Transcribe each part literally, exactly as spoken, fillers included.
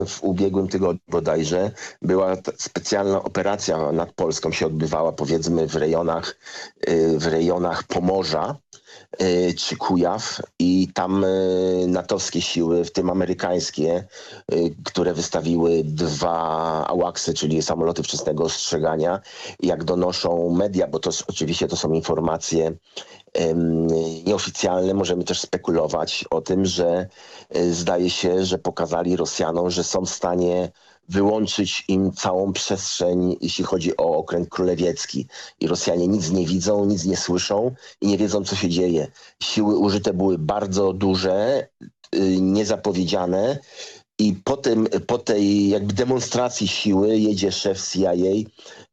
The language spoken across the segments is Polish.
w ubiegłym tygodniu bodajże była specjalna operacja nad Polską, się odbywała powiedzmy w rejonach, w rejonach Pomorza czy Kujaw i tam natowskie siły, w tym amerykańskie, które wystawiły dwa ałaksy, czyli samoloty wczesnego ostrzegania, jak donoszą media, bo to oczywiście to są informacje nieoficjalne, możemy też spekulować o tym, że zdaje się, że pokazali Rosjanom, że są w stanie wyłączyć im całą przestrzeń, jeśli chodzi o okręg królewiecki. I Rosjanie nic nie widzą, nic nie słyszą i nie wiedzą, co się dzieje. Siły użyte były bardzo duże, niezapowiedziane i po, tym, po tej jakby demonstracji siły jedzie szef C I A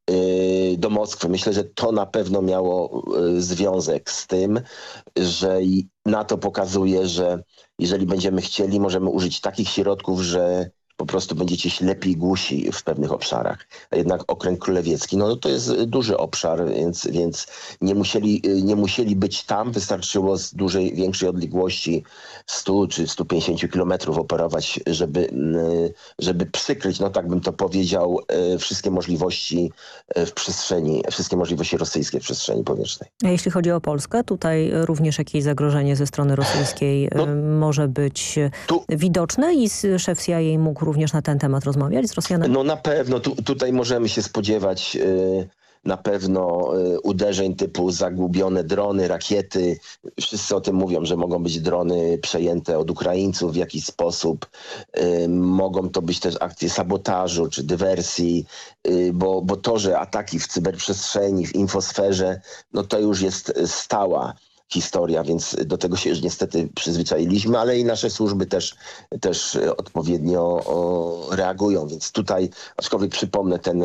do Moskwy. Myślę, że to na pewno miało związek z tym, że NATO pokazuje, że jeżeli będziemy chcieli, możemy użyć takich środków, że po prostu będziecie ślepi i głusi w pewnych obszarach. A jednak okręg królewiecki, no to jest duży obszar, więc, więc nie, musieli, nie musieli być tam. Wystarczyło z dużej, większej odległości stu czy stu pięćdziesięciu kilometrów operować, żeby, żeby przykryć, no tak bym to powiedział, wszystkie możliwości w przestrzeni, wszystkie możliwości rosyjskie w przestrzeni powietrznej. A jeśli chodzi o Polskę, tutaj również jakieś zagrożenie ze strony rosyjskiej no, może być tu... widoczne i szef C I A mógł również na ten temat rozmawiać z Rosjanami? No na pewno. Tu, tutaj możemy się spodziewać y, na pewno y, uderzeń typu zagubione drony, rakiety. Wszyscy o tym mówią, że mogą być drony przejęte od Ukraińców w jakiś sposób. Y, mogą to być też akcje sabotażu czy dywersji, y, bo, bo to, że ataki w cyberprzestrzeni, w infosferze, no to już jest stała historia, więc do tego się już niestety przyzwyczailiśmy, ale i nasze służby też, też odpowiednio reagują, więc tutaj, aczkolwiek przypomnę ten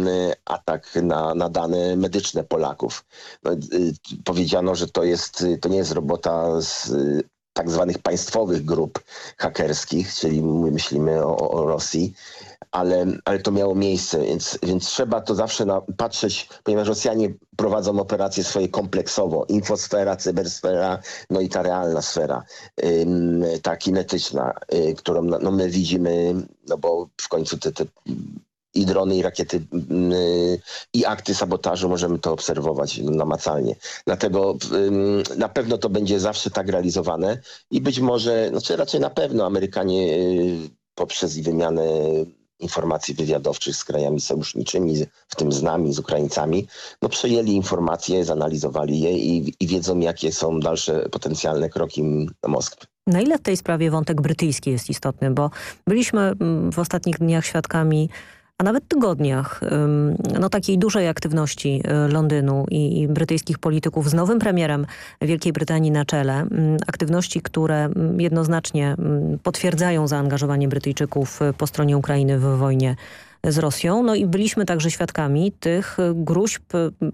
atak na, na dane medyczne Polaków. No, powiedziano, że to jest, to nie jest robota z tak zwanych państwowych grup hakerskich, czyli myślimy o, o Rosji, ale, ale to miało miejsce, więc, więc trzeba to zawsze na, patrzeć, ponieważ Rosjanie prowadzą operacje swoje kompleksowo. Infosfera, cybersfera, no i ta realna sfera, ym, ta kinetyczna, y, którą no, my widzimy, no bo w końcu te, te i drony, i rakiety, yy, i akty sabotażu możemy to obserwować namacalnie. Dlatego yy, na pewno to będzie zawsze tak realizowane i być może, znaczy raczej na pewno Amerykanie yy, poprzez wymianę informacji wywiadowczych z krajami sojuszniczymi, w tym z nami, z Ukraińcami, no przejęli informacje, zanalizowali je i, i wiedzą, jakie są dalsze potencjalne kroki do Moskwy. Na ile w tej sprawie wątek brytyjski jest istotny? Bo byliśmy w ostatnich dniach świadkami, a nawet tygodniach, no takiej dużej aktywności Londynu i, i brytyjskich polityków z nowym premierem Wielkiej Brytanii na czele. Aktywności, które jednoznacznie potwierdzają zaangażowanie Brytyjczyków po stronie Ukrainy w wojnie z Rosją. No i byliśmy także świadkami tych gróźb,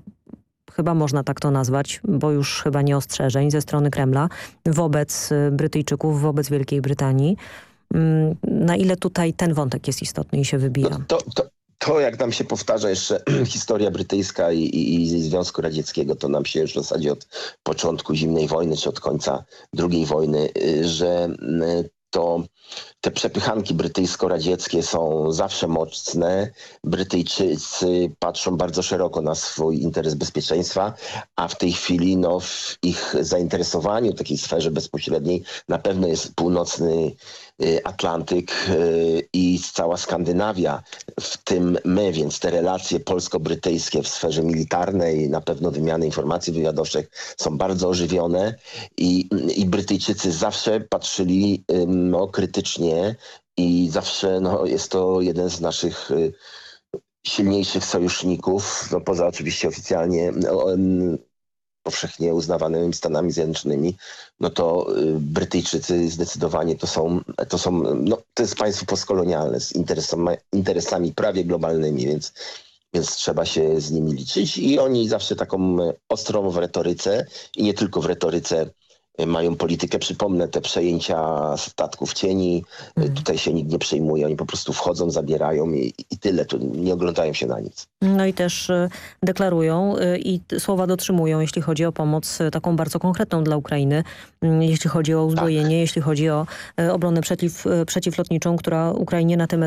chyba można tak to nazwać, bo już chyba nie ostrzeżeń ze strony Kremla wobec Brytyjczyków, wobec Wielkiej Brytanii. Na ile tutaj ten wątek jest istotny i się wybija? No to, to, to jak nam się powtarza jeszcze historia brytyjska i, i, i Związku Radzieckiego, to nam się już w zasadzie od początku zimnej wojny, czy od końca drugiej wojny, że to te przepychanki brytyjsko-radzieckie są zawsze mocne. Brytyjczycy patrzą bardzo szeroko na swój interes bezpieczeństwa, a w tej chwili no, w ich zainteresowaniu, takiej sferze bezpośredniej, na pewno jest północny Atlantyk i cała Skandynawia, w tym my, więc te relacje polsko-brytyjskie w sferze militarnej, na pewno wymiany informacji wywiadowczych są bardzo ożywione i, i Brytyjczycy zawsze patrzyli no, krytycznie i zawsze no, jest to jeden z naszych silniejszych sojuszników, no, poza oczywiście oficjalnie no, powszechnie uznawanymi Stanami Zjednoczonymi, no to y, Brytyjczycy zdecydowanie to są, to są, no to jest państwo postkolonialne z interesami, interesami prawie globalnymi, więc, więc trzeba się z nimi liczyć i oni zawsze taką ostrą w retoryce i nie tylko w retoryce mają politykę, przypomnę, te przejęcia statków cieni, Mhm. tutaj się nikt nie przejmuje, oni po prostu wchodzą, zabierają i, i tyle, tu nie oglądają się na nic. No i też y, deklarują y, i t- słowa dotrzymują, jeśli chodzi o pomoc y, taką bardzo konkretną dla Ukrainy, y, jeśli chodzi o uzbrojenie, jeśli chodzi o y, obronę przeciw, y, przeciwlotniczą, która Ukrainie na tym